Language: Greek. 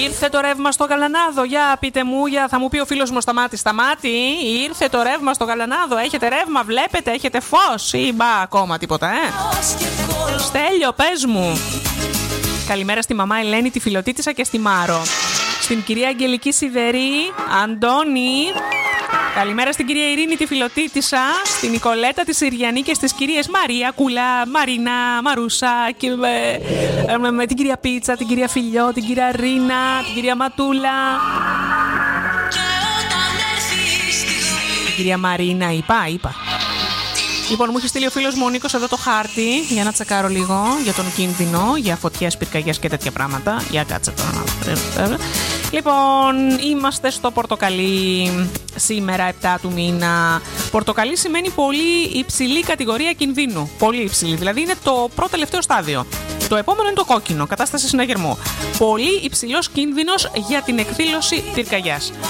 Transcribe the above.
Ήρθε το ρεύμα στο Γαλανάδο. Για πείτε μου, θα μου πει ο φίλος μου Σταμάτη, ήρθε το ρεύμα στο Γαλανάδο. Έχετε ρεύμα, βλέπετε, έχετε φως ή μπα ακόμα τίποτα, Στέλιο, πες μου. Καλημέρα στη μαμά Ελένη, τη Φιλοτίτισσα και στη Μάρο. Στην κυρία Αγγελική Σιδερή, Αντώνη. Καλημέρα στην κυρία Ειρήνη, τη Φιλοτίτισσα, στην Νικολέτα, τη Συριανή και στις κυρίες Μαρία, Κούλα, Μαρίνα, Μαρούσα, και, με την κυρία Πίτσα, την κυρία Φιλιό, την κυρία Ρίνα, την κυρία Ματούλα. Την κυρία Μαρίνα, είπα. Λοιπόν, μου έχει στείλει ο φίλος μου ο Νίκος εδώ το χάρτη για να τσεκάρω λίγο για τον κίνδυνο, για φωτιές, πυρκαγιές και τέτοια πράγματα. Για κάτσε τώρα. Λοιπόν, είμαστε στο πορτοκαλί σήμερα, 7 του μήνα. Πορτοκαλί σημαίνει πολύ υψηλή κατηγορία κινδύνου. Πολύ υψηλή, δηλαδή είναι το πρώτο τελευταίο στάδιο. Το επόμενο είναι το κόκκινο, κατάσταση συναγερμού. Πολύ υψηλός κίνδυνος για την εκδήλωση πυρκαγιάς.